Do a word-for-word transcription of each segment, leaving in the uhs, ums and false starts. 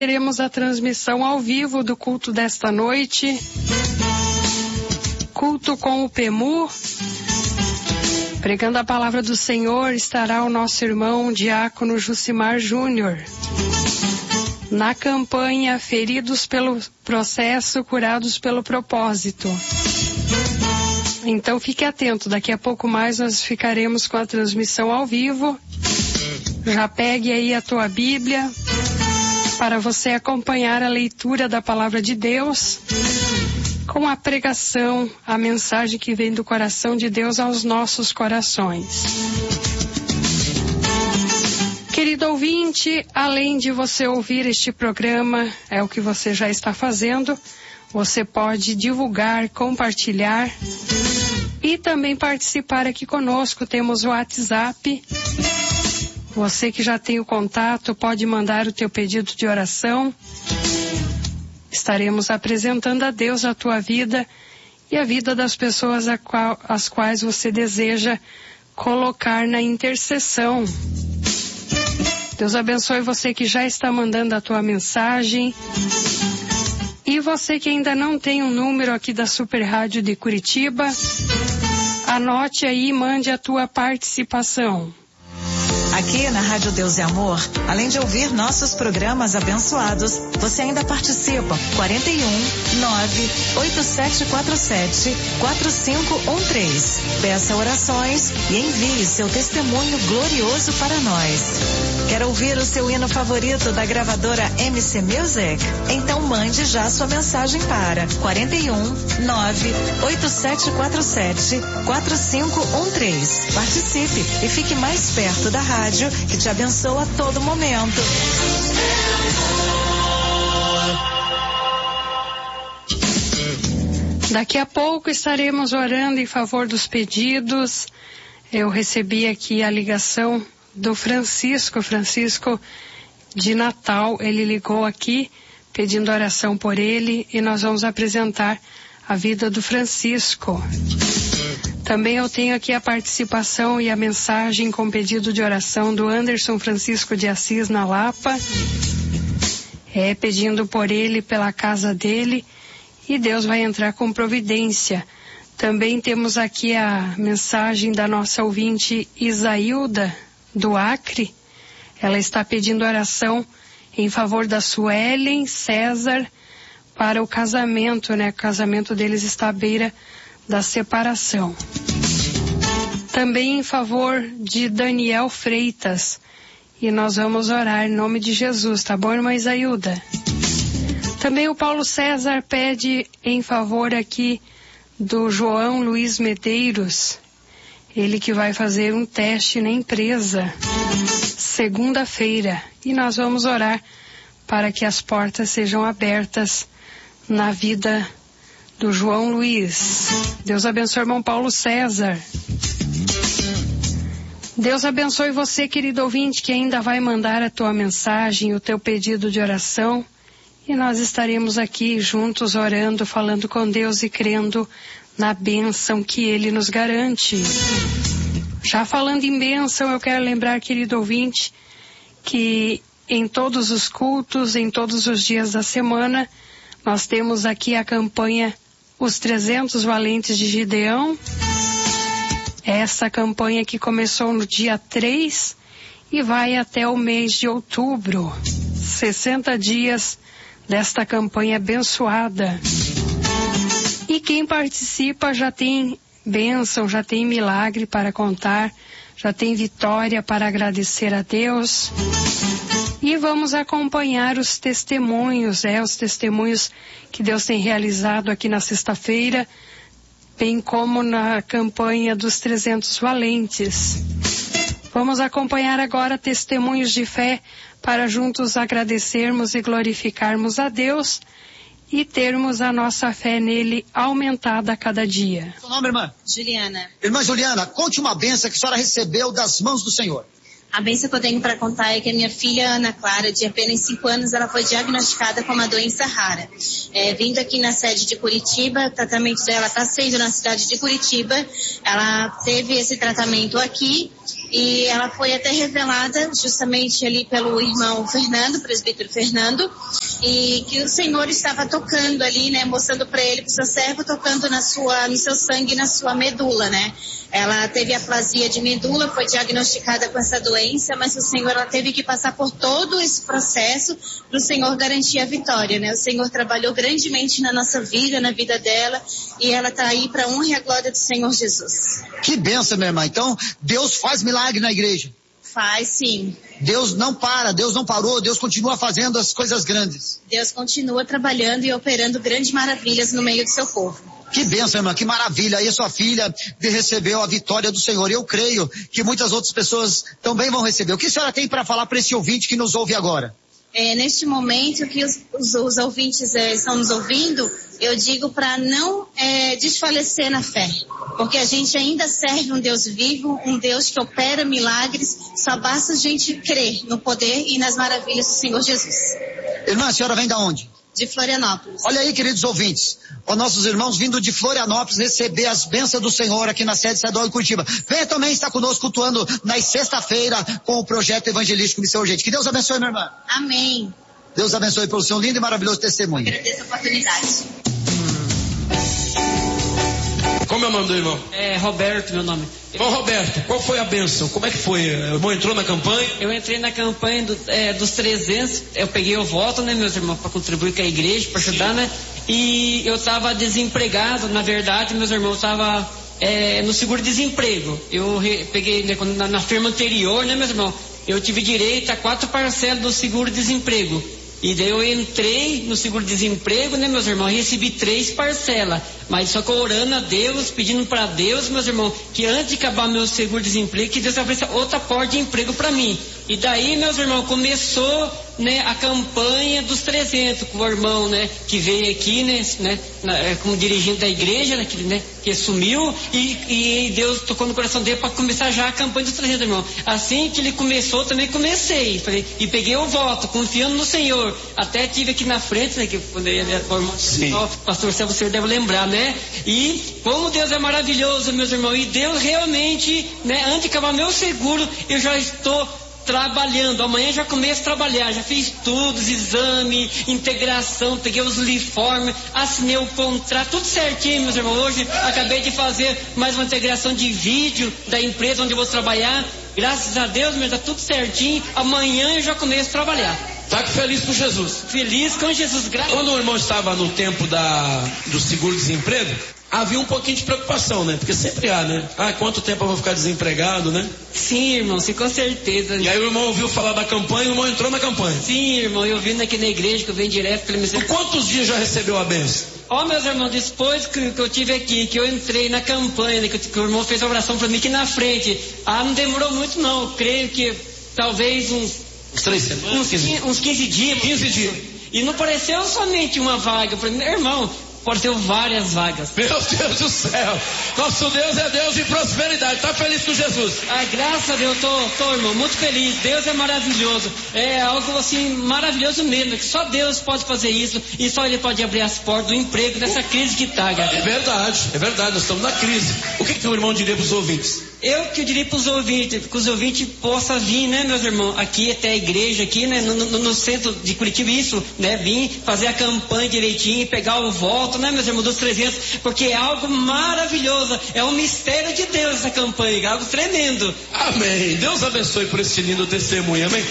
Teremos a transmissão ao vivo do culto desta noite. Culto com o PEMU. Pregando a palavra do Senhor estará o nosso irmão Diácono Jucimar Júnior. Na campanha Feridos pelo Processo, Curados pelo Propósito. Então fique atento, daqui a pouco mais nós ficaremos com a transmissão ao vivo. Já pegue aí a tua Bíblia para você acompanhar a leitura da palavra de Deus com a pregação, a mensagem que vem do coração de Deus aos nossos corações. Querido ouvinte, além de você ouvir este programa, é o que você já está fazendo, você pode divulgar, compartilhar e também participar aqui conosco. Temos o WhatsApp. Você que já tem o contato, pode mandar o teu pedido de oração. Estaremos apresentando a Deus a tua vida e a vida das pessoas a qual, as quais você deseja colocar na intercessão. Deus abençoe você que já está mandando a tua mensagem. E você que ainda não tem um número aqui da Super Rádio de Curitiba, anote aí e mande a tua participação. Aqui na Rádio Deus e Amor, além de ouvir nossos programas abençoados, você ainda participa. quarenta e um, nove, oito sete quatro sete, quatro cinco um três. Peça orações e envie seu testemunho glorioso para nós. Quer ouvir o seu hino favorito da gravadora M C Music? Então mande já sua mensagem para quarenta e um, nove, oito sete quatro sete, quatro cinco um três. Participe e fique mais perto da rádio que te abençoa a todo momento. Daqui a pouco estaremos orando em favor dos pedidos. Eu recebi aqui a ligação do Francisco, Francisco de Natal. Ele ligou aqui pedindo oração por ele e nós vamos apresentar a vida do Francisco. Também eu tenho aqui a participação e a mensagem com pedido de oração do Anderson Francisco de Assis na Lapa, é, pedindo por ele, pela casa dele, e Deus vai entrar com providência. Também temos aqui a mensagem da nossa ouvinte Isailda, do Acre. Ela está pedindo oração em favor da Suelen César para o casamento, né? O casamento deles está à beira da separação. Também em favor de Daniel Freitas. E nós vamos orar em nome de Jesus, tá bom, irmã Isailda? Também o Paulo César pede em favor aqui do João Luiz Medeiros. Ele que vai fazer um teste na empresa segunda-feira. E nós vamos orar para que as portas sejam abertas na vida do João Luiz. Deus abençoe o irmão Paulo César. Deus abençoe você, querido ouvinte, que ainda vai mandar a tua mensagem, o teu pedido de oração. E nós estaremos aqui juntos orando, falando com Deus e crendo na bênção que Ele nos garante. Já falando em bênção, eu quero lembrar, querido ouvinte, que em todos os cultos, em todos os dias da semana, nós temos aqui a campanha Os trezentos Valentes de Gideão. Essa campanha que começou no dia três e vai até o mês de outubro. sessenta dias desta campanha abençoada. E quem participa já tem bênção, já tem milagre para contar, já tem vitória para agradecer a Deus. E vamos acompanhar os testemunhos, é, os testemunhos que Deus tem realizado aqui na sexta-feira, bem como na campanha dos trezentos Valentes. Vamos acompanhar agora testemunhos de fé para juntos agradecermos e glorificarmos a Deus e termos a nossa fé nele aumentada a cada dia. Seu nome, irmã? Juliana. Irmã Juliana, conte uma bênção que a senhora recebeu das mãos do Senhor. A bênção que eu tenho para contar é que a minha filha, Ana Clara, de apenas cinco anos, ela foi diagnosticada com uma doença rara. É, vindo aqui na sede de Curitiba, o tratamento dela está sendo na cidade de Curitiba. Ela teve esse tratamento aqui e ela foi até revelada justamente ali pelo irmão Fernando, o presbítero Fernando, e que o Senhor estava tocando ali, né, mostrando para ele, para o seu servo, tocando na sua, no seu sangue, na sua medula, né. Ela teve aplasia de medula, foi diagnosticada com essa doença, mas o Senhor, ela teve que passar por todo esse processo para o Senhor garantir a vitória, né. O Senhor trabalhou grandemente na nossa vida, na vida dela, e ela está aí para a honra e a glória do Senhor Jesus. Que bênção, minha irmã. Então, Deus faz milagre na igreja. Faz, sim. Deus não para, Deus não parou, Deus continua fazendo as coisas grandes. Deus continua trabalhando e operando grandes maravilhas no meio do seu povo. Que bênção, irmã, que maravilha. Aí a sua filha recebeu a vitória do Senhor. Eu creio que muitas outras pessoas também vão receber. O que a senhora tem para falar para esse ouvinte que nos ouve agora? É, neste momento que os, os, os ouvintes é, estão nos ouvindo, eu digo para não é, desfalecer na fé, porque a gente ainda serve um Deus vivo, um Deus que opera milagres, só basta a gente crer no poder e nas maravilhas do Senhor Jesus. Irmã, a senhora vem da onde? De Florianópolis. Olha aí, queridos ouvintes, os nossos irmãos vindo de Florianópolis receber as bênçãos do Senhor aqui na sede estadual de Curitiba. Venha também estar conosco cultuando na sexta-feira com o projeto evangelístico Missão Urgente. Que Deus abençoe, minha irmã. Amém. Deus abençoe pelo seu lindo e maravilhoso testemunho. Agradeço a oportunidade. Como é o nome do irmão? É Roberto, meu nome. Irmão Roberto, qual foi a bênção? Como é que foi? O irmão entrou na campanha? Eu entrei na campanha do, é, dos trezentos, eu peguei o voto, né, meus irmãos, para contribuir com a igreja, para ajudar, né? E eu estava desempregado, na verdade, meus irmãos, estava é, no seguro-desemprego. Eu re, peguei, né, na, na firma anterior, né, meus irmãos, eu tive direito a quatro parcelas do seguro-desemprego. E daí eu entrei no seguro-desemprego, né, meus irmãos, e recebi três parcelas. Mas só que orando a Deus, pedindo para Deus, meus irmãos, que antes de acabar meu seguro-desemprego, que Deus abrisse outra porta de emprego para mim. E daí, meus irmãos, começou, né, a campanha dos trezentos, com o irmão, né, que veio aqui, né, né na, como dirigente da igreja, né, que, né, que sumiu, e, e Deus tocou no coração dele para começar já a campanha dos trezentos, irmão. Assim que ele começou, também comecei, falei, e peguei o voto, confiando no Senhor. Até tive aqui na frente, né, que quando ele é o pastor Céu, você deve lembrar, né, e como Deus é maravilhoso, meus irmãos, e Deus realmente, né, antes de acabar meu seguro, eu já estou trabalhando, amanhã já começo a trabalhar, já fiz estudos, exame, integração, peguei os uniformes, assinei o contrato, tudo certinho, meus irmãos. Hoje acabei de fazer mais uma integração de vídeo da empresa onde eu vou trabalhar, graças a Deus, mas tá tudo certinho, amanhã eu já começo a trabalhar. Tá feliz com Jesus? Feliz com Jesus, graças a Deus. Quando o irmão estava no tempo da, do seguro-desemprego, havia um pouquinho de preocupação, né? Porque sempre há, né? Ah, quanto tempo eu vou ficar desempregado, né? Sim, irmão, sim, com certeza. E aí o irmão ouviu falar da campanha e o irmão entrou na campanha. Sim, irmão, eu vim aqui na igreja, que eu venho direto pela missão. Por quantos dias já recebeu a bênção? Ó, oh, meus irmãos, depois que, que eu tive aqui, que eu entrei na campanha, né, que, que o irmão fez a oração para mim aqui na frente, ah, não demorou muito não, eu creio que talvez uns... Uns três semanas? Uns quinze, uns quinze dias. quinze dias. E não pareceu somente uma vaga, para mim, irmão, pareceu várias vagas. Meu Deus do céu, nosso Deus é Deus de prosperidade, tá feliz com Jesus? Ah, graças a Deus, tô, tô, irmão, muito feliz, Deus é maravilhoso, é algo assim, maravilhoso mesmo, que só Deus pode fazer isso, e só Ele pode abrir as portas do emprego nessa crise que tá, galera. É verdade, é verdade, nós estamos na crise. O que que o irmão diria para os ouvintes? Eu que eu diria para os ouvintes, que os ouvintes possam vir, né, meus irmãos, aqui até a igreja, aqui, né, no, no, no centro de Curitiba, isso, né, vir fazer a campanha direitinho, pegar o voto, né, meus irmãos, dos trezentos, porque é algo maravilhoso, é um mistério de Deus essa campanha, é algo tremendo. Amém. Deus abençoe por esse lindo testemunho, amém.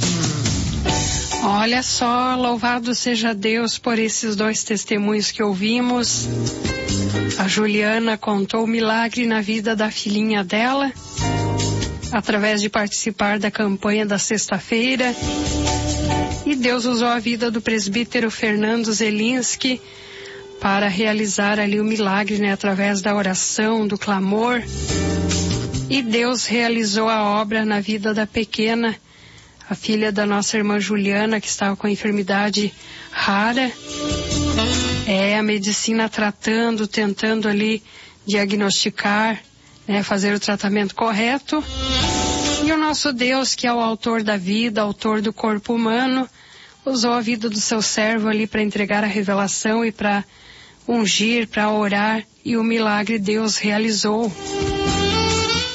Olha só, louvado seja Deus por esses dois testemunhos que ouvimos. A Juliana contou o milagre na vida da filhinha dela, através de participar da campanha da sexta-feira. E Deus usou a vida do presbítero Fernando Zelinski para realizar ali o milagre, né, através da oração, do clamor. E Deus realizou a obra na vida da pequena, a filha da nossa irmã Juliana, que estava com a enfermidade rara. É, a medicina tratando, tentando ali diagnosticar, né, fazer o tratamento correto. E o nosso Deus, que é o autor da vida, autor do corpo humano, usou a vida do seu servo ali para entregar a revelação e para ungir, para orar, e o milagre Deus realizou.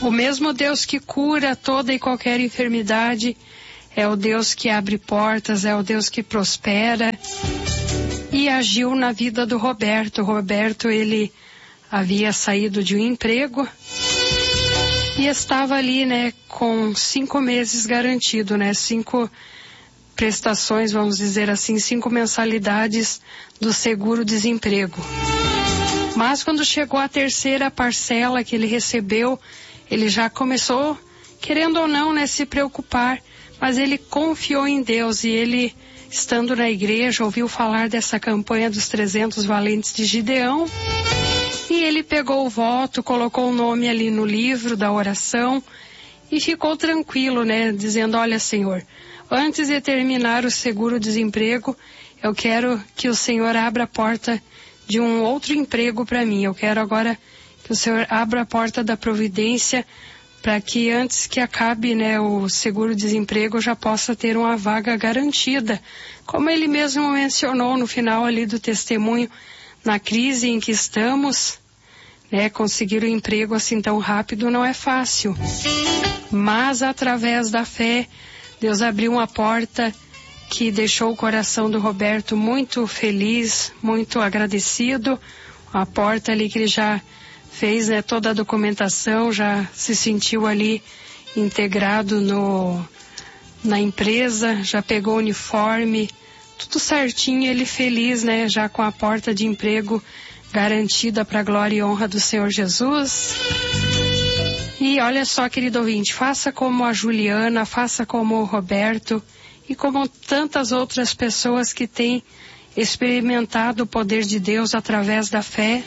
O mesmo Deus que cura toda e qualquer enfermidade é o Deus que abre portas, é o Deus que prospera. E agiu na vida do Roberto. O Roberto, ele havia saído de um emprego e estava ali, né, com cinco meses garantido, né, cinco prestações, vamos dizer assim, cinco mensalidades do seguro-desemprego. Mas quando chegou a terceira parcela que ele recebeu, ele já começou, querendo ou não, né, se preocupar, mas ele confiou em Deus e ele, estando na igreja, ouviu falar dessa campanha dos trezentos valentes de Gideão e ele pegou o voto, colocou o nome ali no livro da oração e ficou tranquilo, né, dizendo: olha, Senhor, antes de terminar o seguro-desemprego, eu quero que o Senhor abra a porta de um outro emprego para mim. Eu quero agora que o Senhor abra a porta da providência para que antes que acabe, né, o seguro-desemprego eu já possa ter uma vaga garantida. Como ele mesmo mencionou no final ali do testemunho, na crise em que estamos, né, conseguir o emprego assim tão rápido não é fácil. Mas através da fé, Deus abriu uma porta que deixou o coração do Roberto muito feliz, muito agradecido. A porta ali que ele já fez, né, toda a documentação, já se sentiu ali integrado no, na empresa, já pegou o uniforme, tudo certinho, ele feliz, né, já com a porta de emprego garantida para a glória e honra do Senhor Jesus. E olha só, querido ouvinte, faça como a Juliana, faça como o Roberto e como tantas outras pessoas que têm experimentado o poder de Deus através da fé.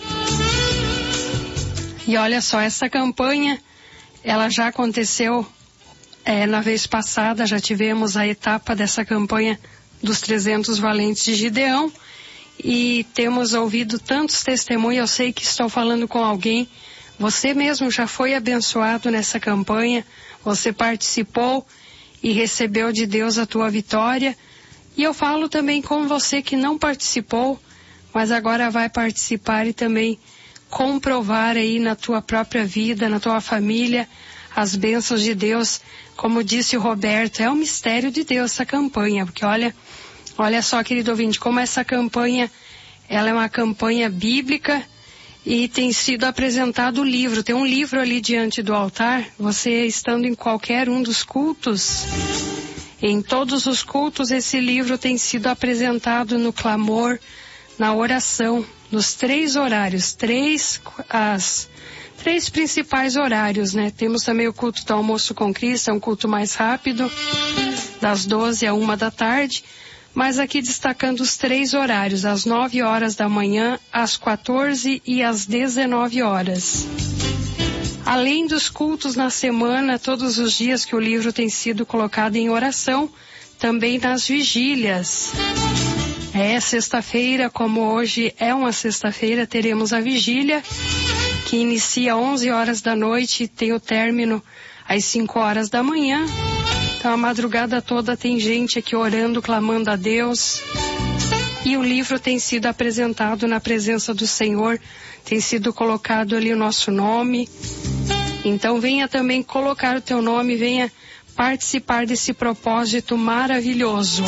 E olha só, essa campanha, ela já aconteceu é, na vez passada, já tivemos a etapa dessa campanha dos trezentos valentes de Gideão e temos ouvido tantos testemunhos. Eu sei que estou falando com alguém, você mesmo já foi abençoado nessa campanha, você participou e recebeu de Deus a tua vitória. E eu falo também com você que não participou, mas agora vai participar e também comprovar aí na tua própria vida, na tua família, as bênçãos de Deus. Como disse o Roberto, é um mistério de Deus essa campanha, porque olha, olha só, querido ouvinte, como essa campanha, ela é uma campanha bíblica e tem sido apresentado o livro. Tem um livro ali diante do altar, você estando em qualquer um dos cultos, em todos os cultos, esse livro tem sido apresentado no clamor, na oração, nos três horários, três, as três principais horários, né? Temos também o culto do almoço com Cristo, é um culto mais rápido, das doze a uma da tarde, mas aqui destacando os três horários, às nove horas da manhã, às quatorze e às dezenove horas. Além dos cultos na semana, todos os dias que o livro tem sido colocado em oração, também nas vigílias. É sexta-feira, como hoje é uma sexta-feira, teremos a vigília, que inicia às onze horas da noite e tem o término às cinco horas da manhã. Então a madrugada toda tem gente aqui orando, clamando a Deus. E o livro tem sido apresentado na presença do Senhor, tem sido colocado ali o nosso nome. Então venha também colocar o teu nome, venha participar desse propósito maravilhoso.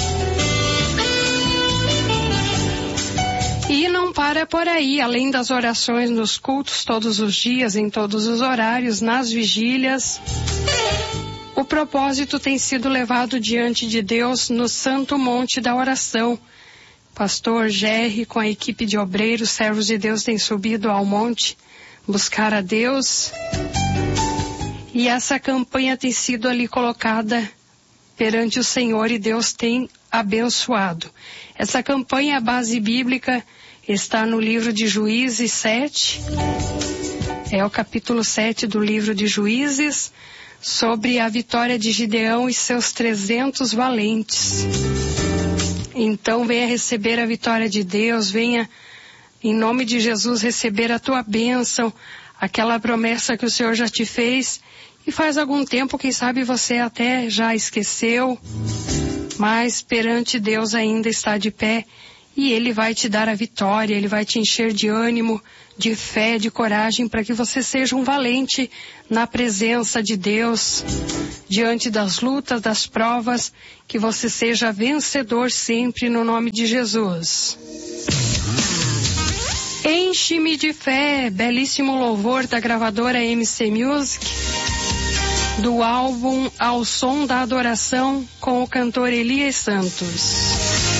E não para por aí, além das orações nos cultos todos os dias, em todos os horários, nas vigílias, o propósito tem sido levado diante de Deus no Santo Monte da Oração. Pastor Gerry, com a equipe de obreiros, servos de Deus, tem subido ao monte buscar a Deus. E essa campanha tem sido ali colocada perante o Senhor e Deus tem abençoado. Essa campanha, a base bíblica, está no livro de Juízes sete, é o capítulo sete do livro de Juízes, sobre a vitória de Gideão e seus trezentos valentes. Então venha receber a vitória de Deus, venha em nome de Jesus receber a tua bênção, aquela promessa que o Senhor já te fez e faz algum tempo, quem sabe você até já esqueceu, mas perante Deus ainda está de pé e Ele vai te dar a vitória, Ele vai te encher de ânimo, de fé, de coragem, para que você seja um valente na presença de Deus, diante das lutas, das provas, que você seja vencedor sempre no nome de Jesus. Enche-me de fé, belíssimo louvor da gravadora M C Music, do álbum Ao Som da Adoração, com o cantor Elias Santos.